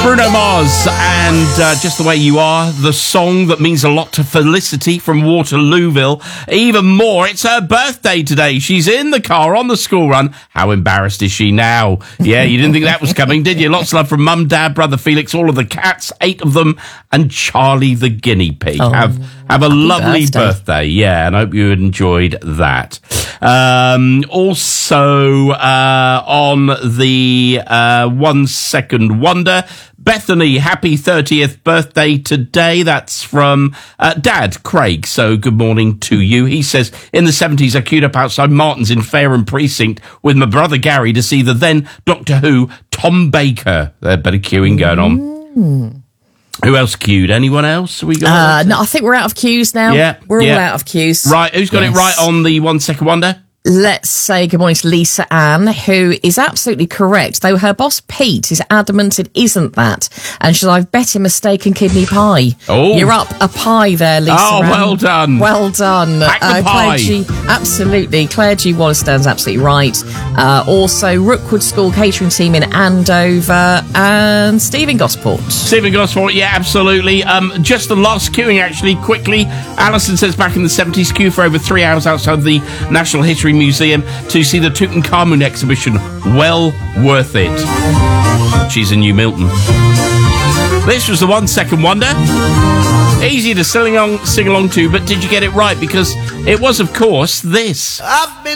Bruno Mars and Just the Way You Are, the song that means a lot to Felicity from Waterlooville. Even more, it's her birthday today. She's in the car on the school run. How embarrassed is she now? Yeah, you didn't think that was coming, did you? Lots of love from Mum, Dad, Brother Felix, all of the cats, 8 of them, and Charlie the guinea pig. Have a lovely birthday. Yeah, and I hope you enjoyed that. Also, on the 1 Second Wonder, Bethany, happy 30th birthday today. That's from Dad, Craig. So good morning to you. He says, in the 70s, I queued up outside Martin's in Fareham Precinct with my brother Gary to see the then Doctor Who, Tom Baker. There's a bit of queuing going on. Who else queued? Anyone else? We got no, I think we're out of queues now. Yeah, we're all out of queues. Right, who's got it right on the 1 Second Wonder? Let's say good morning to Lisa Ann, who is absolutely correct, though her boss Pete is adamant it isn't that. And she's, I've bet him mistaken kidney pie. Oh. You're up a pie there, Lisa Ann. Well done. Well done. Pack the pie. Absolutely. Claire G. Wallerstone's absolutely right. Also, Rookwood School Catering Team in Andover and Stephen Gosport. Stephen Gosport, yeah, absolutely. Just the last queuing, actually, quickly. Alison says back in the 70s, queue for over 3 hours outside the National History Museum to see the Tutankhamun exhibition. Well worth it. She's in New Milton. This was the 1 Second Wonder. Easy to sing along to, but did you get it right? Because it was, of course, this.